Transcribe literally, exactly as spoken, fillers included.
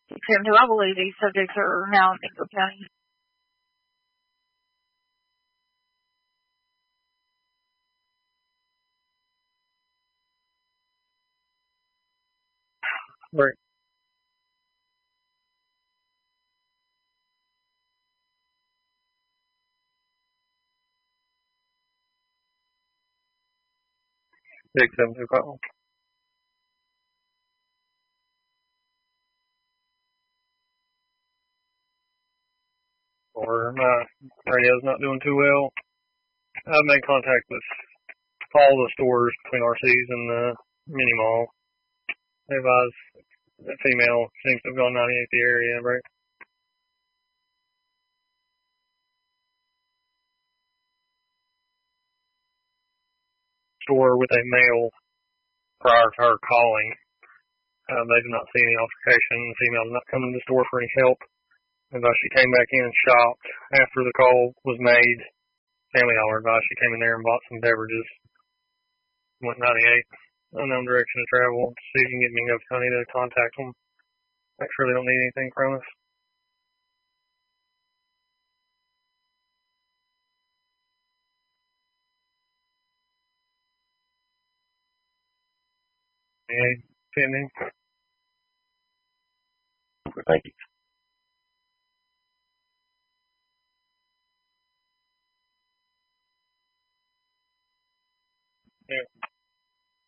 Tim, who I believe these subjects are now in Mingo County. Right. Six seven two five. Or my radio's not doing too well. I've made contact with all the stores between R C's and the mini mall. They advise the female seems to have gone ninety-eight the area, right? Store with a male prior to her calling. Uh, they did not see any altercation. The female did not come to the store for any help. And uh, she came back in shocked after the call was made. Family Dollar advised she came in there and bought some beverages. Went ninety-eight. Unknown direction of travel. See if you can get Mingo County to contact them. Make sure they don't need anything from us. Yeah, pending. Thank you.